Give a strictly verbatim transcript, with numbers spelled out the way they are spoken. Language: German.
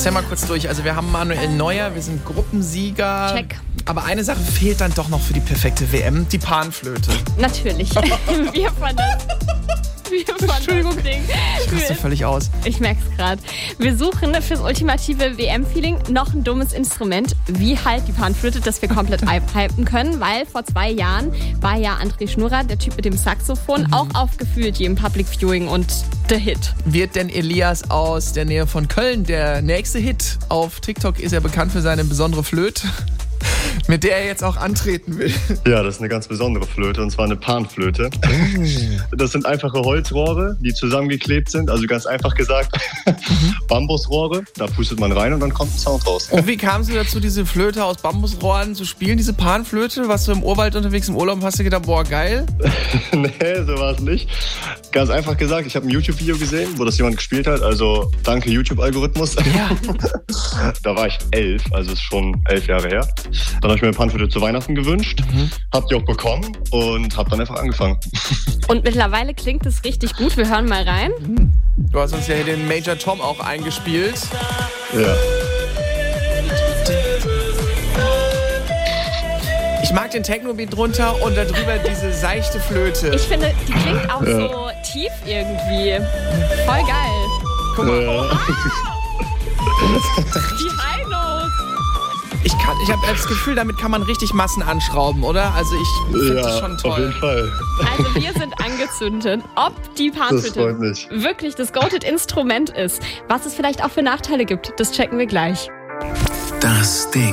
Zähl mal kurz durch. Also wir haben Manuel Neuer, wir sind Gruppensieger. Check. Aber eine Sache fehlt dann doch noch für die perfekte W M, die Panflöte. Natürlich. Wir von das, wir von Entschuldigung. das Ding. Ich raste völlig aus. Ich merk's gerade. Wir suchen fürs ultimative W M-Feeling noch ein dummes Instrument, wie halt die Panflöte, das wir komplett hypen können, weil vor zwei Jahren war ja André Schnurrer, der Typ mit dem Saxophon, mhm. auch aufgeführt jedem Public Viewing und der Hit. Wird denn Elias aus der Nähe von Köln der nächste Hit? Auf TikTok ist er bekannt für seine besondere Flöte, mit der er jetzt auch antreten will. Ja, das ist eine ganz besondere Flöte, und zwar eine Panflöte. Das sind einfache Holzrohre, die zusammengeklebt sind, also ganz einfach gesagt, mhm. Bambusrohre. Da pustet man rein und dann kommt ein Sound raus. Und wie kamst du dazu, diese Flöte aus Bambusrohren zu spielen, diese Panflöte? Warst du im Urwald unterwegs im Urlaub und hast du gedacht, boah, geil? Nee, so war es nicht. Ganz einfach gesagt, ich habe ein YouTube-Video gesehen, wo das jemand gespielt hat, also danke YouTube-Algorithmus. Ja. Da war ich elf, also ist schon elf Jahre her. Dann habe ich mir eine Panflöte zu Weihnachten gewünscht, mhm. habe die auch bekommen und habe dann einfach angefangen. Und mittlerweile klingt es richtig gut. Wir hören mal rein. Mhm. Du hast uns ja hier den Major Tom auch eingespielt. Ja. Ich mag den Techno-Beat drunter und darüber diese seichte Flöte. Ich finde, die klingt auch ja. so tief irgendwie. Voll geil. Guck mal. Ja. Die High Notes. Ich, kann, ich habe das Gefühl, damit kann man richtig Massen anschrauben, oder? Also ich finde ja, das schon toll. Auf jeden Fall. Also wir sind angezündet. Ob die Panflöte wirklich das Goated-Instrument ist, was es vielleicht auch für Nachteile gibt, das checken wir gleich. Das Ding.